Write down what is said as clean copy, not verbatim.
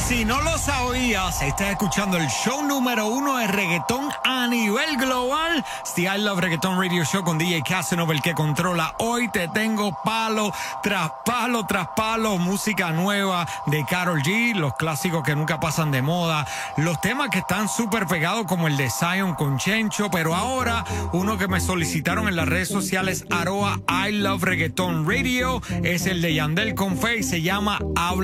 Si no lo sabías, estás escuchando el show número 1 de reggaetón a nivel global. The I Love Reggaeton Radio Show con DJ Casanova, el que controla. Hoy te tengo palo tras palo tras palo. Música nueva de Karol G, los clásicos que nunca pasan de moda, los temas que están súper pegados como el de Zion con Chencho, pero ahora uno que me solicitaron en las redes sociales, @I Love Reggaeton Radio, es el de Yandel con Faye, se llama Habla.